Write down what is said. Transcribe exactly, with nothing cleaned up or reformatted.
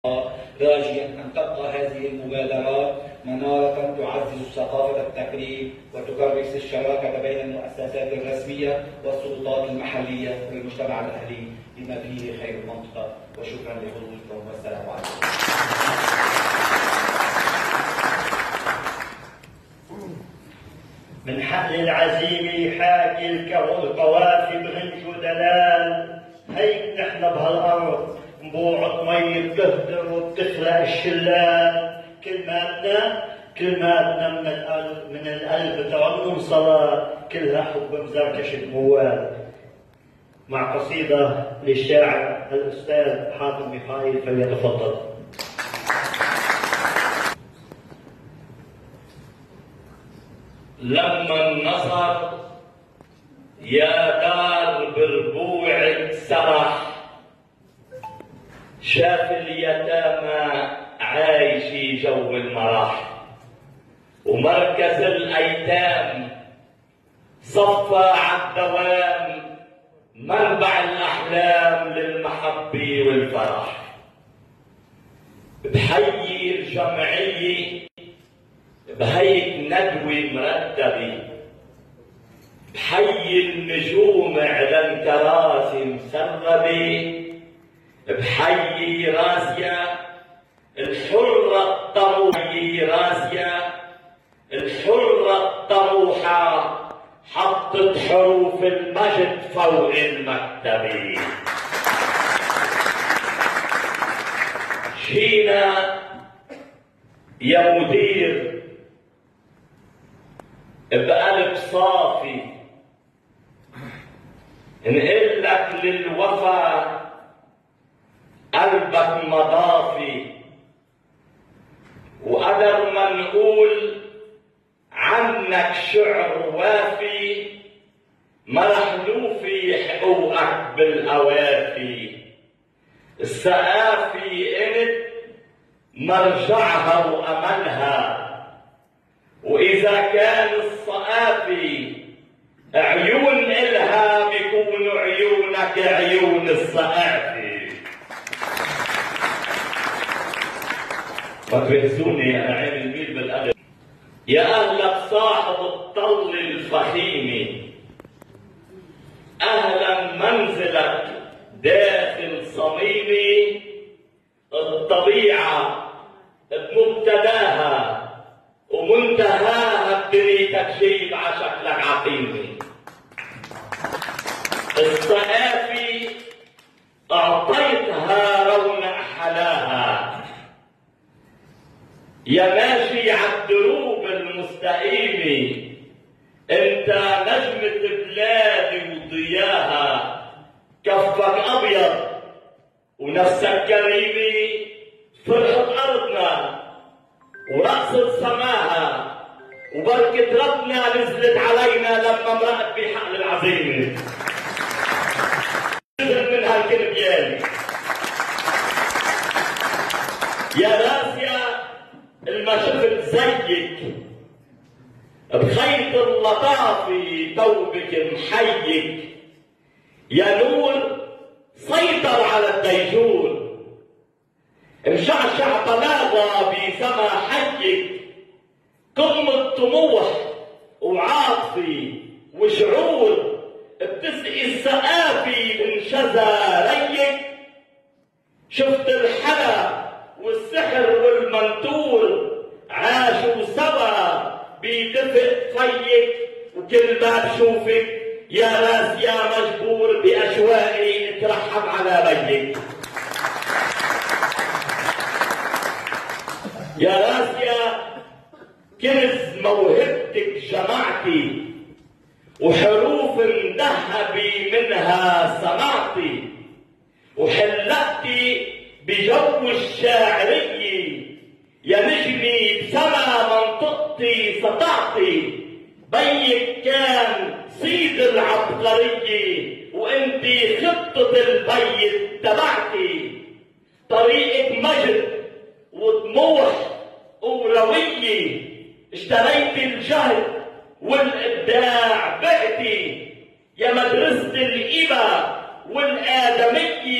راجيا أن تبقى هذه المبادرات منارة تعزز ثقافة التقريب وتكرس الشراكة بين المؤسسات الرسمية والسلطات المحلية والمجتمع الأهلي بما فيه خير المنطقة. وشكرا لحضوركم والسلام عليكم. من حقل العزيمة حاكي القوافي بغنج ودلال، هيك نحن بهالأرض نبوعة مي بتهدر وبتخلق الشلال. كلماتنا كلماتنا من القلب من القلب تعلم صلاة، كلها حب مزركشة موال. مع قصيدة للشاعر الأستاذ حاتم ميخائيل، فليتفضل. لما النصر يا دار بربوعك سرح، شاف اليتامى عايشي جو المرح، ومركز الأيتام صفى عالدوام منبع الأحلام للمحبة والفرح. بحيي الجمعية بهيك ندوة مرتبة، بحيي النجوم على الكراسي مسربة، بحيي راسيا الحرة الطموحة، راسيا الحرة الطموحة حطت حروف المجد فوق المكتبة. جينا يا مدير بقلب صافي نقول لك للوفا قلبك مضافي، وقدر ما نقول عنك شعر وافي، ما رح نوفي حقوقك بالأوافي. السقافي انت مرجعها وأملها، وإذا كان الصقافي عيون إلها بيكونوا عيونك عيون الصقافي. ما تبهزوني أنا عين الميل بالقلب. يا أهلك صاحب الطل الفخيمة، أهلا منزلك داخل صميمي. الطبيعة بمبتداها ومنتهاها بدنيتك جيب عشكلك عقيمة. الصقافي أعطيتها رونق حلاها، يا ماشي عالدروب المستقيمة انت نجمة بلادي وضياها. كفك أبيض ونفسك كريمة، فرحة أرضنا ورقصة سماها، وبركة ربنا نزلت علينا لما مرقت بحقل العزيمة. نزل من هالكلميان يا راسيا الما شفت زيك بخيط اللطافة توبك محيك. يا نور سيطر على الديجور، مشعشع بلاغة بسما حيك. قمة طموح وعاطفي وشعور بتسقي السقافي من شذا ريك. شفت الحلا والسحر والمنتور عاشوا سوا بيدفق فيك، وكل ما بشوفك يا راسيا مجبور بأشواقي اترحم على بيك. يا راسيا كنز موهبتك جمعتي، وحروف مذهبي منها سمعتي، وحلقتي بجو الشاعرية. يا نجمي بسما منطقتي سطعتي، بيك كان سيد العبقرية وانتي خطة البيت تبعتي. طريقة مجد وطموح وروية، اشتريت الجهد والإبداع بعتي. يا مدرسة الإبا والآدمية